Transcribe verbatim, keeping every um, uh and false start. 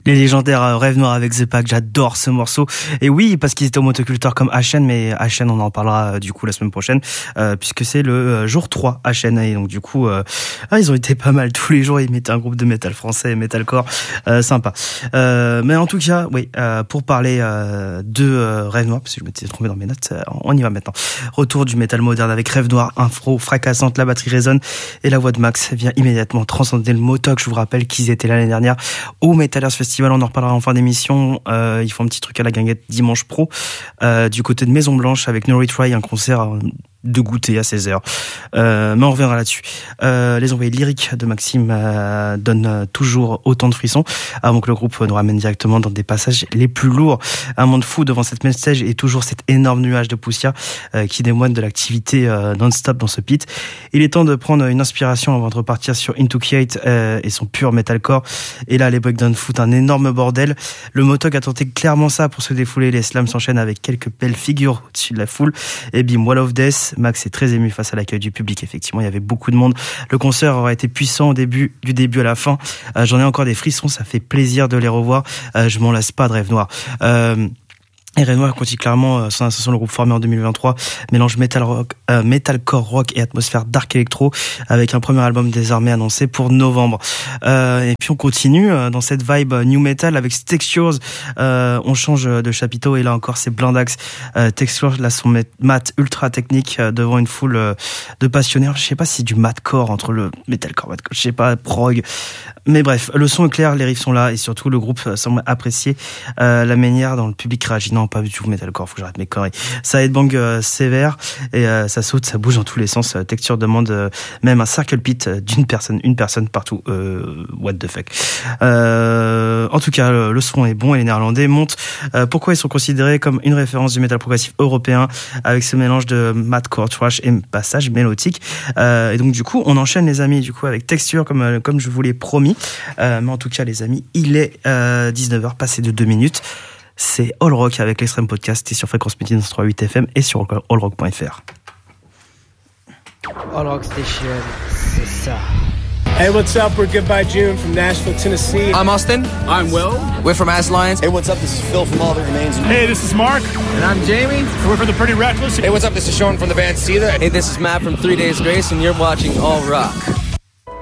Les légendaires Rêve Noir avec The Pack, j'adore ce morceau. Et oui, parce qu'ils étaient au motoculteur comme H N, mais H N, on en parlera euh, du coup la semaine prochaine, euh, puisque c'est le euh, jour trois H N. Et donc du coup, euh, ah, ils ont été pas mal tous les jours, ils mettaient un groupe de métal français, metalcore, euh, sympa. Euh, mais en tout cas, oui, euh, pour parler euh, de euh, Rêve Noir, parce que je m'étais trompé dans mes notes, euh, on y va maintenant. Retour du métal moderne avec Rêve Noir, infro fracassante, la batterie résonne et la voix de Max vient immédiatement transcender le motoc. Je vous rappelle qu'ils étaient là l'année dernière au Metalers Festival. On en reparlera en fin d'émission. Euh, ils font un petit truc à la guinguette dimanche pro euh, du côté de Maison Blanche avec No Retry, un concert de goûter à seize heures. Euh, mais on reviendra là-dessus. Euh, les envoyés lyriques de Maxime euh, donnent euh, toujours autant de frissons avant que le groupe nous ramène directement dans des passages les plus lourds. Un monde fou devant cette même stage et toujours cet énorme nuage de poussière euh, qui démoine de l'activité euh, non-stop dans ce pit. Il est temps de prendre une inspiration avant de repartir sur Into Kate euh, et son pur metalcore. Et là, les breakdowns foutent un énorme bordel. Le motoc a tenté clairement ça pour se défouler. Les slams s'enchaînent avec quelques belles figures au-dessus de la foule. Et bim, Wall of Death. Max est très ému face à l'accueil du public. Effectivement, il y avait beaucoup de monde. Le concert aura été puissant au début, du début à la fin. Euh, j'en ai encore des frissons. Ça fait plaisir de les revoir. Euh, je m'en lasse pas de Rêve Noir. Euh, Et Rêve Noir continue clairement son ascension. Le groupe formé en deux mille vingt-trois mélange metal rock, euh, metalcore rock et atmosphère dark électro avec un premier album désormais annoncé pour novembre. Euh, et puis on continue euh, dans cette vibe new metal avec Textures. Euh, on change de chapiteau et là encore c'est Blindax. Euh, Textures là son mat ultra technique euh, devant une foule euh, de passionnés. Je sais pas si c'est du matcore entre le metalcore, je sais pas prog. Mais bref, le son est clair, les riffs sont là et surtout le groupe semble apprécier euh, la manière dont le public réagit. Non, pas du tout metalcore, faut que j'arrête mes conneries. Ça headbang euh, sévère et euh, ça saute, ça bouge dans tous les sens. Euh, Texture demande euh, même un circle pit euh, d'une personne, une personne partout. Euh, what the fuck. Euh, en tout cas, le, le son est bon et les Néerlandais montent. Euh, pourquoi ils sont considérés comme une référence du metal progressif européen avec ce mélange de madcore, thrash et passage mélodique. Euh, et donc du coup, on enchaîne les amis du coup avec Texture comme euh, comme je vous l'ai promis. Euh, mais en tout cas, les amis, il est euh, dix-neuf heures passé de deux minutes. C'est All Rock avec l'Extrême Podcast et sur Fréquence Médine trois virgule huit F M et sur all rock point f r. All Rock Station, c'est ça. Hey, what's up? We're Goodbye June from Nashville, Tennessee. I'm Austin. I'm Will. We're from As Lions. Hey, what's up? This is Phil from All That Remains. Hey, this is Mark. And I'm Jamie. We're from the Pretty Reckless. Hey, what's up? This is Sean from the band Seether. Hey, this is Matt from Three Days Grace, and you're watching All Rock.